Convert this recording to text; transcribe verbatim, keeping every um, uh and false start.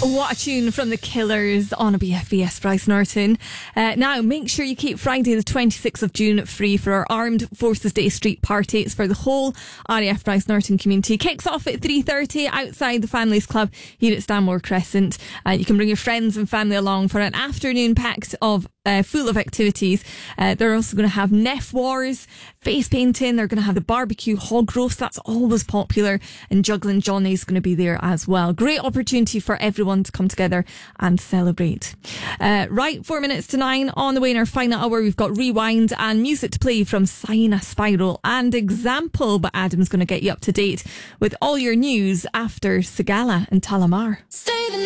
What a tune from the Killers on a B F B S, Bryce Norton. Uh, now, make sure you keep Friday the twenty-sixth of June free for our Armed Forces Day street party. It's for the whole R A F Bryce Norton community. Kicks off at three thirty outside the Families Club here at Stanmore Crescent. Uh, you can bring your friends and family along for an afternoon packed of Uh, full of activities. Uh, they're also going to have Neff Wars, face painting. They're going to have the barbecue hog roast. That's always popular. And Juggling Johnny's going to be there as well. Great opportunity for everyone to come together and celebrate. Uh, right, four minutes to nine. On the way in our final hour, we've got Rewind and music to play from Sina Spiral and Example. But Adam's going to get you up to date with all your news after Sigala and Talamar. Stay the